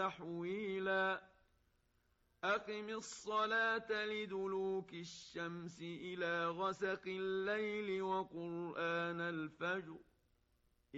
تحويلا أقم الصلاة لدلوك الشمس إلى غسق الليل وقرآن الفجر